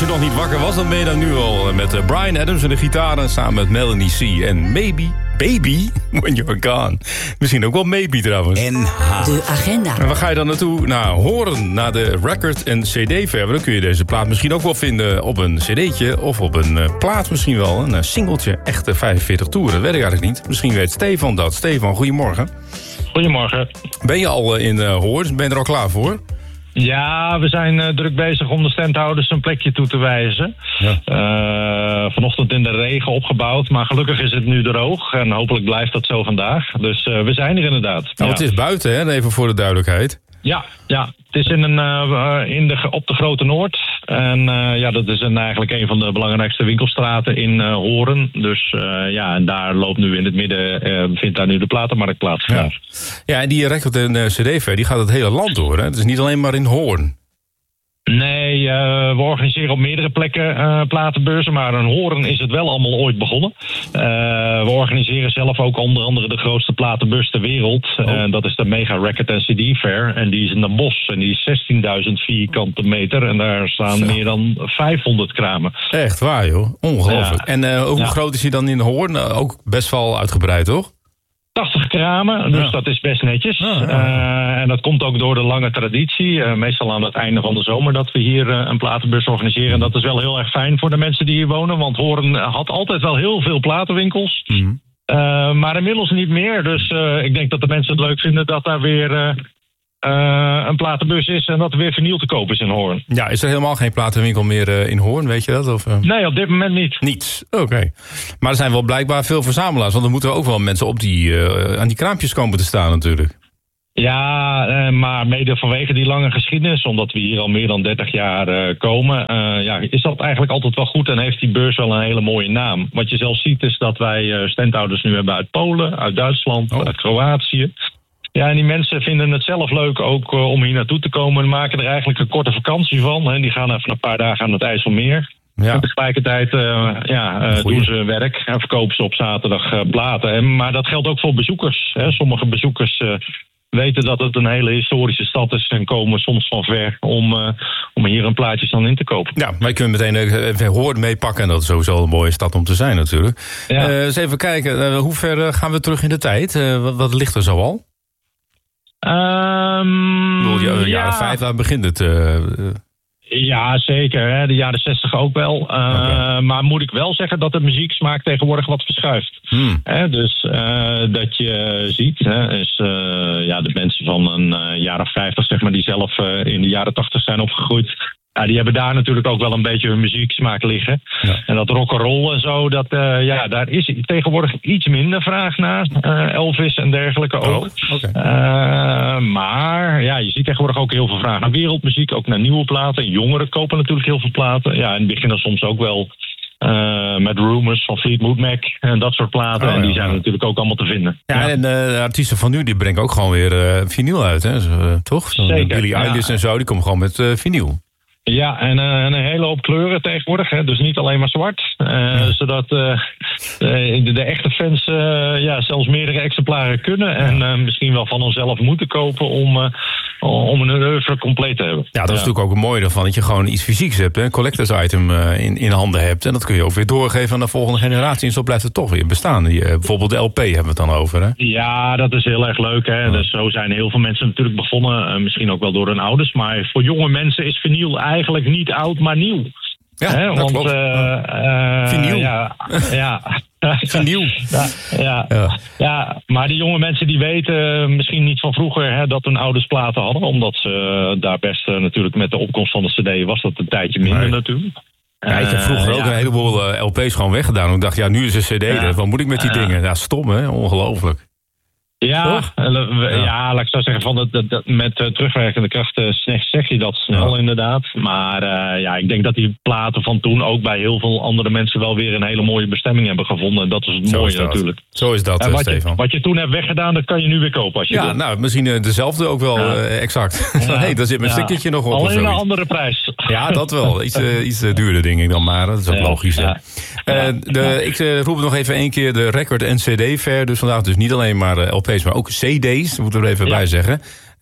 je nog niet wakker was, dan ben je dan nu al. Met Bryan Adams en de gitaren samen met Melanie C. En Maybe, Baby, When You're Gone. Misschien ook wel Maybe trouwens. NH. De agenda. En waar ga je dan naartoe? Naar Hoorn, naar de record- en cd-fair. Dan kun je deze plaat misschien ook wel vinden op een cd'tje... of op een plaat misschien wel, een singeltje. Echte 45 toeren, dat weet ik eigenlijk niet. Misschien weet Stefan dat. Stefan, goedemorgen. Goedemorgen. Ben je al in Hoorn? Ben je er al klaar voor? Ja, we zijn druk bezig om de standhouders een plekje toe te wijzen. Ja. Vanochtend in de regen opgebouwd, maar gelukkig is het nu droog. En hopelijk blijft dat zo vandaag. Dus we zijn er inderdaad. Nou, ja. Het is buiten, hè? Even voor de duidelijkheid. Ja. Het is op de Grote Noord. En dat is eigenlijk een van de belangrijkste winkelstraten in Hoorn. Dus en daar loopt nu in het midden, vindt daar nu de platenmarkt plaats. Ja, en die record- en cd-fair, die gaat het hele land door, hè? Het is niet alleen maar in Hoorn. Nee, we organiseren op meerdere plekken platenbeurzen, maar in Hoorn is het wel allemaal ooit begonnen. We organiseren zelf ook onder andere de grootste platenbeurs ter wereld. Dat is de Mega Record and CD Fair. En die is in Den Bosch en die is 16.000 vierkante meter. En daar staan meer dan 500 kramen. Echt waar, joh. Ongelooflijk. Ja. En hoe groot is die dan in Hoorn? Ook best wel uitgebreid, toch? 80 kramen, dus dat is best netjes. En dat komt ook door de lange traditie. Meestal aan het einde van de zomer dat we hier een platenbeurs organiseren. En dat is wel heel erg fijn voor de mensen die hier wonen. Want Hoorn had altijd wel heel veel platenwinkels. Maar inmiddels niet meer. Dus ik denk dat de mensen het leuk vinden dat daar weer een platenbus is en dat er weer vinyl te kopen is in Hoorn. Ja, is er helemaal geen platenwinkel meer in Hoorn, weet je dat? Of, Nee, op dit moment niet. Niets, oké. Maar er zijn wel blijkbaar veel verzamelaars, want er moeten ook wel mensen op aan die kraampjes komen te staan natuurlijk. Ja, maar mede vanwege die lange geschiedenis, omdat we hier al meer dan 30 jaar komen, is dat eigenlijk altijd wel goed en heeft die beurs wel een hele mooie naam. Wat je zelf ziet is dat wij standhouders nu hebben uit Polen, uit Duitsland, uit Kroatië. Ja, en die mensen vinden het zelf leuk ook om hier naartoe te komen en maken er eigenlijk een korte vakantie van. En die gaan even een paar dagen aan het IJsselmeer. Ja. En tegelijkertijd doen ze werk en verkopen ze op zaterdag platen. Maar dat geldt ook voor bezoekers. Hè. Sommige bezoekers weten dat het een hele historische stad is en komen soms van ver om hier een plaatjes dan in te kopen. Ja, wij kunnen meteen even Hoorn meepakken en dat is sowieso een mooie stad om te zijn natuurlijk. Ja. Eens even kijken, hoe ver gaan we terug in de tijd? Wat ligt er zo al? Jaren 5, daar begint het. Ja, zeker. Hè. De jaren 60 ook wel. Maar moet ik wel zeggen dat de muzieksmaak tegenwoordig wat verschuift. Dus dat je ziet, is de mensen van een jaren 50, zeg maar, die zelf in de jaren 80 zijn opgegroeid. Die hebben daar natuurlijk ook wel een beetje hun muzieksmaak liggen. Ja. En dat rock'n'roll en zo, daar is tegenwoordig iets minder vraag naar. Elvis en dergelijke ook. Maar je ziet tegenwoordig ook heel veel vraag naar wereldmuziek, ook naar nieuwe platen. Jongeren kopen natuurlijk heel veel platen. Ja, en beginnen soms ook wel met Rumors van Fleetwood Mac en dat soort platen. En die zijn natuurlijk ook allemaal te vinden. Ja, en de artiesten van nu, die brengen ook gewoon weer vinyl uit, hè? Toch? Zeker. Billie Eilish en zo, die komen gewoon met vinyl. Ja, en een hele hoop kleuren tegenwoordig. Hè? Dus niet alleen maar zwart. Zodat de echte fans zelfs meerdere exemplaren kunnen. En misschien wel van onszelf moeten kopen om een oeuvre compleet te hebben. Ja, dat is natuurlijk ook een mooie ervan. Dat je gewoon iets fysieks hebt. Een collectors item in handen hebt. En dat kun je ook weer doorgeven aan de volgende generatie. En zo blijft het toch weer bestaan. Bijvoorbeeld de LP hebben we het dan over. Hè? Ja, dat is heel erg leuk. Hè? Dus zo zijn heel veel mensen natuurlijk begonnen. Misschien ook wel door hun ouders. Maar voor jonge mensen is vinyl eigenlijk niet oud, maar nieuw. Ja, hè? Want klopt. Vinyl. Vinyl. Ja, maar die jonge mensen die weten misschien niet van vroeger dat hun ouders platen hadden. Omdat ze daar best natuurlijk met de opkomst van de CD was dat een tijdje minder natuurlijk. Ja, ik heb vroeger ook een heleboel LP's gewoon weggedaan. Ik dacht, nu is een CD, wat moet ik met die dingen? Ja, stom hè, ongelooflijk. Ja, laat ik zo zeggen, met terugwerkende kracht zeg je dat snel inderdaad. Maar ik denk dat die platen van toen ook bij heel veel andere mensen wel weer een hele mooie bestemming hebben gevonden. En dat is het mooie natuurlijk. Zo is dat, Stefan. Wat je toen hebt weggedaan, dat kan je nu weer kopen als je wil. Nou, misschien dezelfde ook wel exact. Hey, daar zit mijn stickertje nog op. Alleen een andere prijs. Ja, dat wel. Iets duurder denk ik dan maar. Dat is ook logisch. Ik roep nog even één keer de record- en cd-fair. Dus vandaag dus niet alleen maar LP's, maar ook CD's, moeten we er even bij zeggen.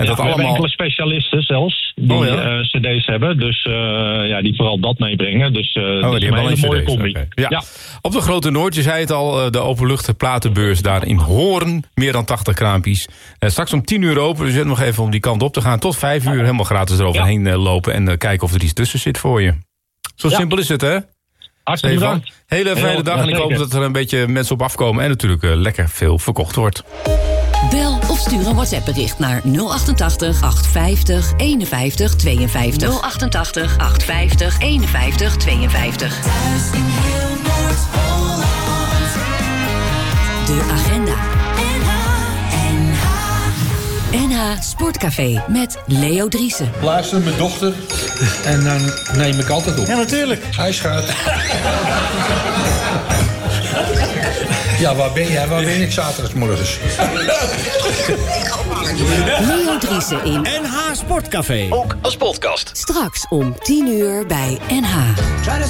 En dat we allemaal... hebben enkele specialisten zelfs die cd's hebben. Dus die vooral dat meebrengen. Dus die hebben een hele mooie combi. Okay. Ja. Op de Grote Noord, je zei het al, de openlucht platenbeurs daar in Hoorn. Meer dan 80 kraampjes. Straks om 10 uur open, dus je hebt nog even om die kant op te gaan. Tot 5 uur helemaal gratis eroverheen lopen en kijken of er iets tussen zit voor je. Zo simpel is het, hè? Hartstikke bedankt. Hele fijne dag en ik hoop dat er een beetje mensen op afkomen en natuurlijk lekker veel verkocht wordt. Bel of stuur een WhatsApp-bericht naar 088 850 51 52. 088 850 51 52. Thuis in heel Noord-Holland. De agenda. NH Sportcafé met Leo Driessen. Luister, mijn dochter. En dan neem ik altijd op. Ja, natuurlijk. Hij schat. Ja, waar ben jij? Waar ben ik zaterdagmorgens? Leo Driessen in NH Sportcafé. Ook als podcast. Straks om 10 uur bij NH.